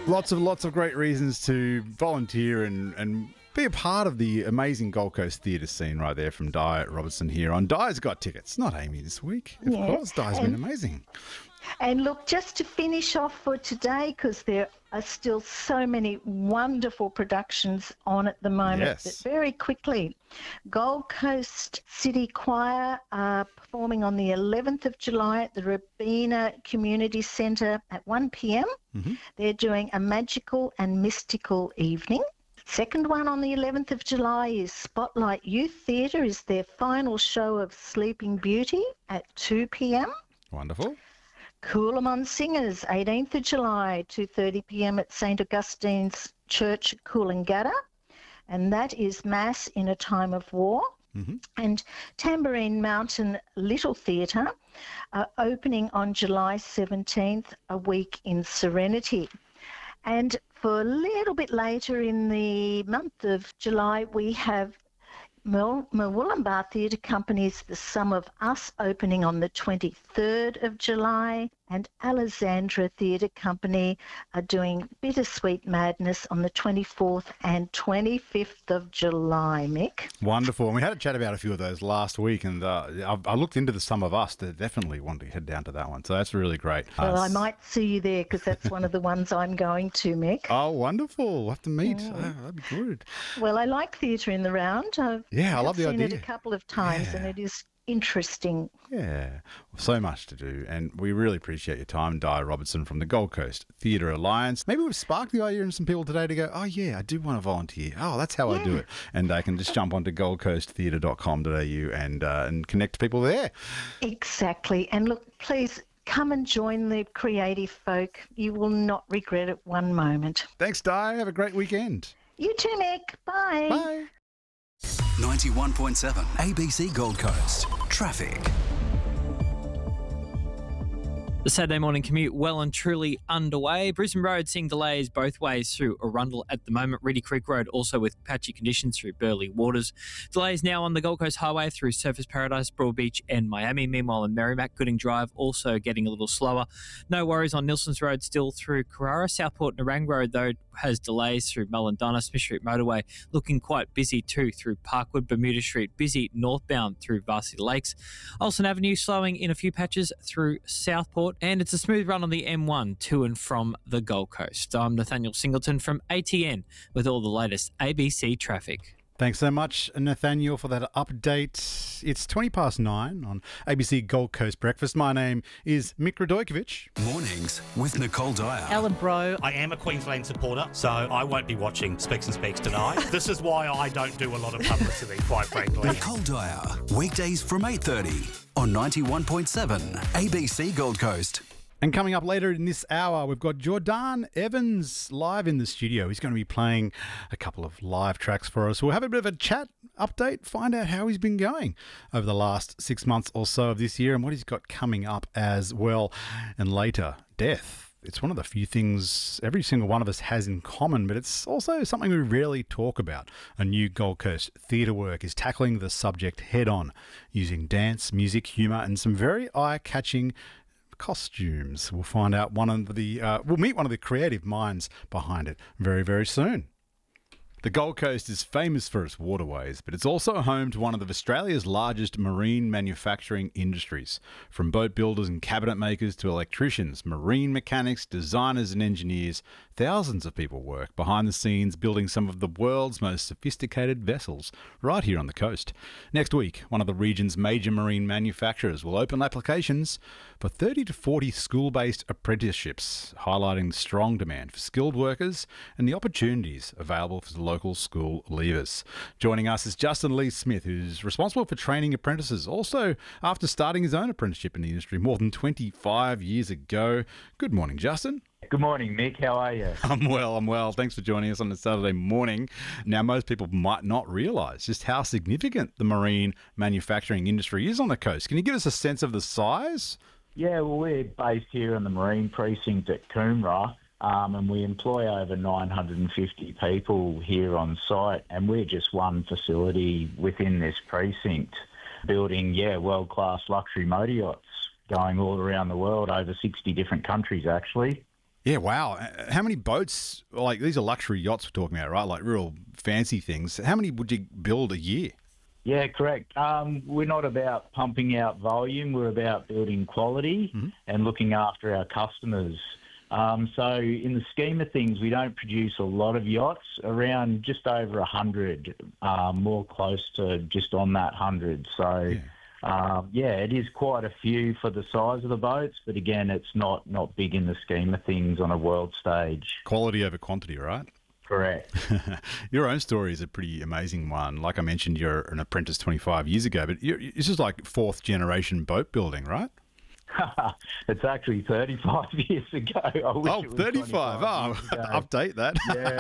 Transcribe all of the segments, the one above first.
Lots of great reasons to volunteer and be a part of the amazing Gold Coast theatre scene right there from Di Robertson here on Di's Got Tickets. Not Amy this week. Of course, Di's been amazing. And look, just to finish off for today, because there are still so many wonderful productions on at the moment, Yes. that very quickly, Gold Coast City Choir are performing on the 11th of July at the Robina Community Centre at 1 p.m. Mm-hmm. They're doing a magical and mystical evening. Second one on the 11th of July is Spotlight Youth Theatre, is their final show of Sleeping Beauty at 2 p.m. Wonderful. Coolamon Singers, 18th of July, 2:30 p.m. at St Augustine's Church, Coolangatta, and that is Mass in a Time of War. Mm-hmm. And Tambourine Mountain Little Theatre opening on July 17th, a week in Serenity. And for a little bit later in the month of July, we have Murwillumbah Theatre Company's The Sum of Us opening on the 23rd of July, and Alexandra Theatre Company are doing Bittersweet Madness on the 24th and 25th of July, Mick. Wonderful. And we had a chat about a few of those last week, and I looked into The Sum of Us to definitely want to head down to that one. So that's really great. Well, I might see you there because that's one of the ones I'm going to, Mick. Oh, wonderful. We'll have to meet. Oh, that'd be good. Well, I like theatre in the round. I love the I've idea. seen it a couple of times, and it is interesting. Yeah, so much to do, and we really appreciate your time, Di Robertson from the Gold Coast Theatre Alliance. Maybe we've sparked the idea in some people today to go, oh yeah, I do want to volunteer. Oh, that's how I do it. And they can just jump onto goldcoasttheatre.com.au and connect people there. Exactly. And look, please come and join the creative folk. You will not regret it one moment. Thanks, Di. Have a great weekend. You too, Mick. Bye. Bye. 91.7 ABC Gold Coast. Traffic. The Saturday morning commute well and truly underway. Brisbane Road seeing delays both ways through Arundel at the moment. Reedy Creek Road also with patchy conditions through Burleigh Waters. Delays now on the Gold Coast Highway through Surfers Paradise, Broadbeach and Miami. Meanwhile in Merrimack, Gooding Drive also getting a little slower. No worries on Nilson's Road still through Carrara. Southport Nerang Road though has delays through Mullendana. Smith Street Motorway looking quite busy too through Parkwood. Bermuda Street busy northbound through Varsity Lakes. Olsen Avenue slowing in a few patches through Southport. And it's a smooth run on the M1 to and from the Gold Coast. I'm Nathaniel Singleton from ATN with all the latest ABC traffic. Thanks so much, Nathaniel, for that update. It's 9:20 on ABC Gold Coast Breakfast. My name is Mick Radojkovic. Mornings with Nicole Dyer. Alan Bro. I am a Queensland supporter, so I won't be watching Specs and Specs tonight. This is why I don't do a lot of publicity, quite frankly. Nicole Dyer. Weekdays from 8:30 on 91.7 ABC Gold Coast. And coming up later in this hour, we've got Jordan Evans live in the studio. He's going to be playing a couple of live tracks for us. We'll have a bit of a chat update, find out how he's been going over the last 6 months or so of this year and what he's got coming up as well. And later, death. It's one of the few things every single one of us has in common, but it's also something we rarely talk about. A new Gold Coast theatre work is tackling the subject head on, using dance, music, humour and some very eye-catching costumes. We'll find out we'll meet one of the creative minds behind it very, very soon. The Gold Coast is famous for its waterways, but it's also home to one of Australia's largest marine manufacturing industries. From boat builders and cabinet makers to electricians, marine mechanics, designers and engineers, thousands of people work behind the scenes building some of the world's most sophisticated vessels right here on the coast. Next week, one of the region's major marine manufacturers will open applications for 30 to 40 school-based apprenticeships, highlighting the strong demand for skilled workers and the opportunities available for the local school leavers. Joining us is Justin Lee Smith, who's responsible for training apprentices, also after starting his own apprenticeship in the industry more than 25 years ago. Good morning, Justin. Good morning, Mick. How are you? I'm well. Thanks for joining us on a Saturday morning. Now, most people might not realise just how significant the marine manufacturing industry is on the coast. Can you give us a sense of the size? Yeah, well, we're based here in the Marine Precinct at Coomera, and we employ over 950 people here on site, and we're just one facility within this precinct building, world-class luxury motor yachts going all around the world, over 60 different countries, actually. Yeah, wow. How many boats, like these are luxury yachts we're talking about, right? Like real fancy things. How many would you build a year? Yeah, correct. We're not about pumping out volume. We're about building quality and looking after our customers. So in the scheme of things, we don't produce a lot of yachts, around just over 100, more close to just on that 100. So, it is quite a few for the size of the boats, but again, it's not big in the scheme of things on a world stage. Quality over quantity, right? Correct. Your own story is a pretty amazing one. Like I mentioned, you're an apprentice 25 years ago, but this is like fourth generation boat building, right? It's actually 35 years ago. I wish it was 35. Update that.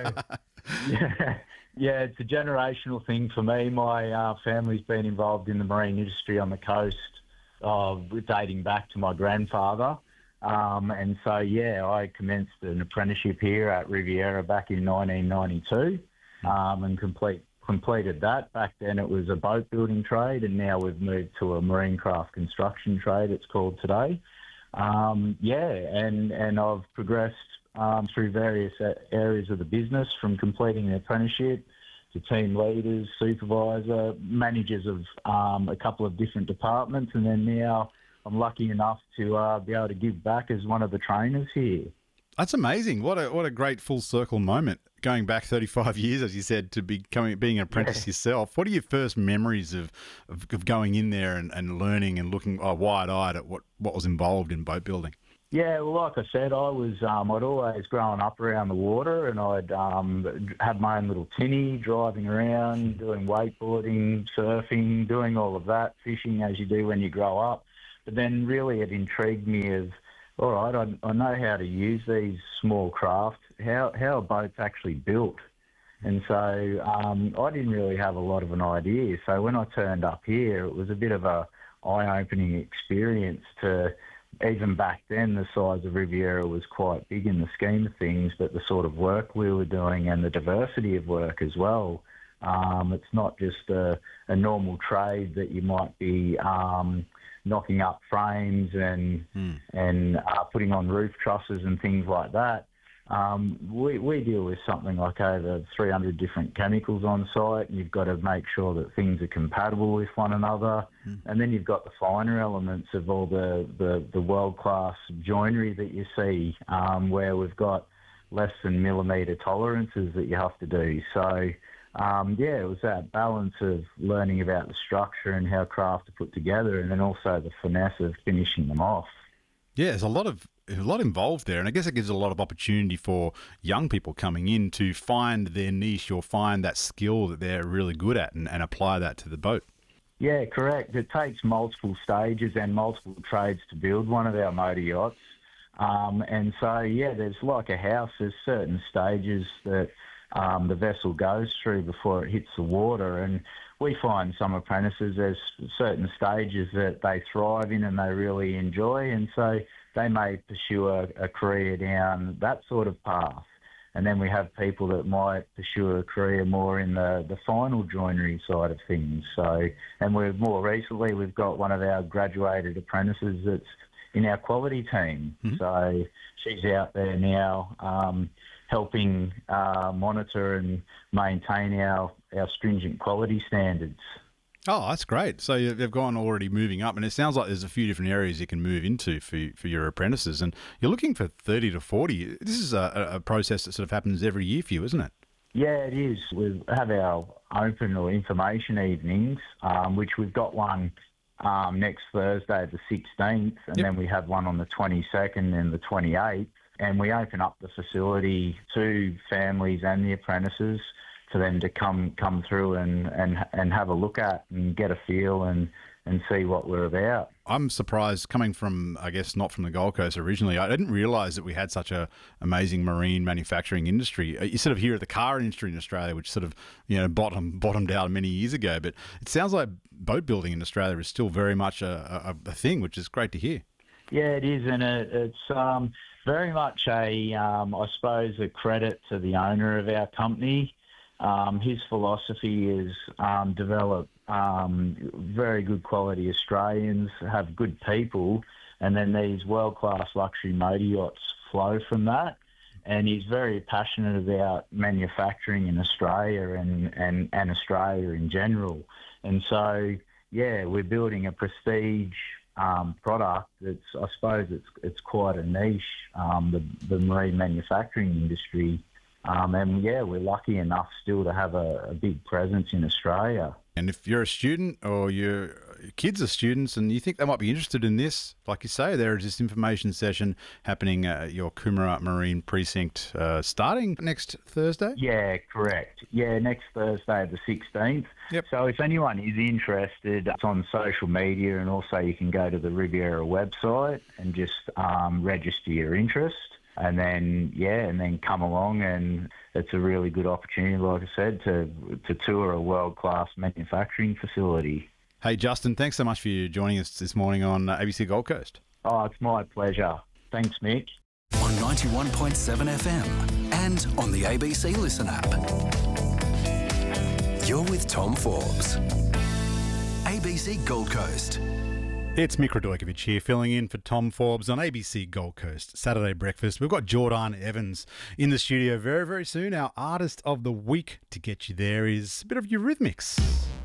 Yeah, it's a generational thing for me. My family's been involved in the marine industry on the coast, dating back to my grandfather. And so, I commenced an apprenticeship here at Riviera back in 1992 and completed that. Back then it was a boat building trade, and now we've moved to a marine craft construction trade, it's called today. And I've progressed through various areas of the business, from completing an apprenticeship to team leaders, supervisor, managers of a couple of different departments, and then now I'm lucky enough to be able to give back as one of the trainers here. That's amazing. What a great full circle moment. Going back 35 years, as you said, to being an apprentice yourself. What are your first memories of going in there and learning and looking wide-eyed at what was involved in boat building? Yeah, well, like I said, I was I'd always grown up around the water, and I'd had my own little tinny, driving around, doing wakeboarding, surfing, doing all of that, fishing as you do when you grow up. But then really it intrigued me as, all right, I know how to use these small craft, how are boats actually built. And so I didn't really have a lot of an idea. So when I turned up here, it was a bit of a eye-opening experience to, even back then, the size of Riviera was quite big in the scheme of things, but the sort of work we were doing and the diversity of work as well. It's not just a normal trade that you might be knocking up frames and putting on roof trusses and things like that. We deal with something like over 300 different chemicals on site, and you've got to make sure that things are compatible with one another. And then you've got the finer elements of all the world-class joinery that you see, where we've got less than millimetre tolerances that you have to do. So, it was that balance of learning about the structure and how craft are put together, and then also the finesse of finishing them off. Yeah, there's a lot involved there, and I guess it gives a lot of opportunity for young people coming in to find their niche or find that skill that they're really good at and apply that to the boat. Yeah, correct. It takes multiple stages and multiple trades to build one of our motor yachts. And so, there's like a house, there's certain stages that the vessel goes through before it hits the water, and we find some apprentices, there's certain stages that they thrive in and they really enjoy, and so they may pursue a career down that sort of path. And then we have people that might pursue a career more in the final joinery side of things. So, and more recently we've got one of our graduated apprentices that's in our quality team. So she's out there now helping monitor and maintain our stringent quality standards. Oh, that's great. So they've gone already moving up, and it sounds like there's a few different areas you can move into for your apprentices, and you're looking for 30 to 40. This is a process that sort of happens every year for you, isn't it? Yeah, it is. We have our open or information evenings, which we've got one next Thursday, the 16th, and then we have one on the 22nd and the 28th, and we open up the facility to families and the apprentices for them to come through and have a look at and get a feel and see what we're about. I'm surprised, coming from, I guess, not from the Gold Coast originally. I didn't realise that we had such a amazing marine manufacturing industry. You sort of hear of the car industry in Australia, which sort of, bottomed out many years ago. But it sounds like boat building in Australia is still very much a thing, which is great to hear. Yeah, it is, and it's very much I suppose, a credit to the owner of our company. His philosophy is develop very good quality Australians, have good people, and then these world-class luxury motor yachts flow from that. And he's very passionate about manufacturing in Australia and Australia in general. And so, yeah, we're building a prestige product that's, I suppose it's quite a niche, the marine manufacturing industry. And, yeah, we're lucky enough still to have a big presence in Australia. And if you're a student or your kids are students and you think they might be interested in this, like you say, there is this information session happening at your Coomera Marine Precinct starting next Thursday? Yeah, correct. Yeah, next Thursday the 16th. Yep. So if anyone is interested, it's on social media, and also you can go to the Riviera website and just register your interest. And then come along, and it's a really good opportunity, like I said, to tour a world-class manufacturing facility. Hey, Justin, thanks so much for you joining us this morning on ABC Gold Coast. Oh, it's my pleasure. Thanks, Mick. On 91.7 FM and on the ABC Listen app. You're with Tom Forbes. ABC Gold Coast. It's Mick Radojkovic here, filling in for Tom Forbes on ABC Gold Coast Saturday Breakfast. We've got Jordan Evans in the studio very, very soon. Our artist of the week to get you there is a bit of Eurythmics.